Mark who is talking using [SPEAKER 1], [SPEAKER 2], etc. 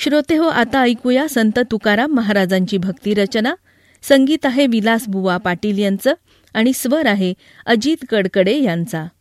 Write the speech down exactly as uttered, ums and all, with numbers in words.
[SPEAKER 1] श्रोते हो, आता ऐकूया संत तुकाराम महाराजांची भक्तिरचना. संगीत आहे विलास बुवा पाटील यांचं आणि स्वर आहे अजित कडकडे यांचा.